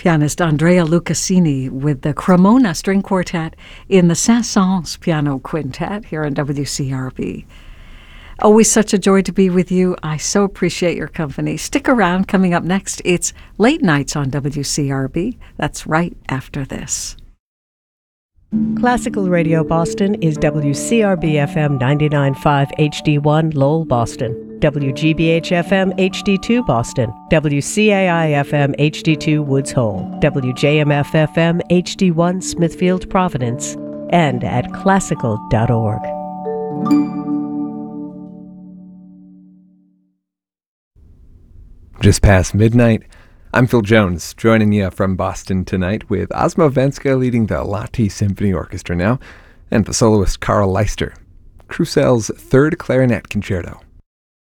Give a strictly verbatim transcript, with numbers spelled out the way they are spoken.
pianist Andrea Lucassini with the Cremona String Quartet in the Saint-Saëns Piano Quintet here on W C R B. Always such a joy to be with you. I so appreciate your company. Stick around. Coming up next, it's Late Nights on W C R B. That's right after this. Classical Radio Boston is W C R B F M ninety-nine point five H D one Lowell, Boston, W G B H F M H D two Boston, W C A I F M H D two Woods Hole, W J M F F M H D one Smithfield, Providence, and at classical dot org. Just past midnight, I'm Phil Jones, joining you from Boston tonight with Ozma Venska leading the Lahti Symphony Orchestra now, and the soloist Carl Leister, Crusel's third clarinet concerto.